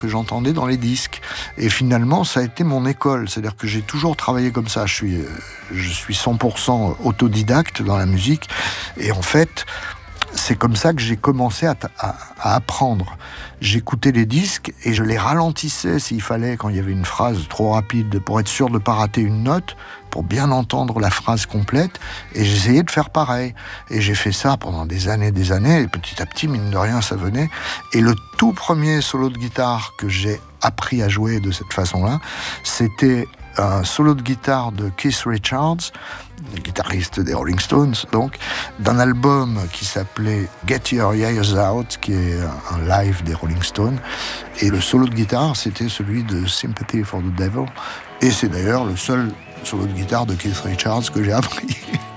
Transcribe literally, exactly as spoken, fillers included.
que j'entendais dans les disques. Et finalement, ça a été mon école. C'est-à-dire que j'ai toujours travaillé comme ça. Je suis, je suis cent pour cent autodidacte dans la musique. Et en fait, c'est comme ça que j'ai commencé à, à, à apprendre. J'écoutais les disques et je les ralentissais s'il fallait, quand il y avait une phrase trop rapide, pour être sûr de ne pas rater une note, pour bien entendre la phrase complète. Et j'essayais de faire pareil. Et j'ai fait ça pendant des années, des années. Et petit à petit, mine de rien, ça venait. Et le tout premier solo de guitare que j'ai appris à jouer de cette façon-là, c'était un solo de guitare de Keith Richards, le guitariste des Rolling Stones, donc, d'un album qui s'appelait Get Your Years Out, qui est un live des Rolling Stones. Et le solo de guitare, c'était celui de Sympathy for the Devil. Et c'est d'ailleurs le seul solo de guitare de Keith Richards que j'ai appris.